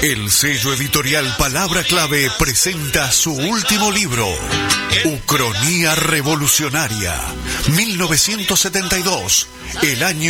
El sello editorial Palabra Clave presenta su último libro, Ucronía Revolucionaria, 1972, el año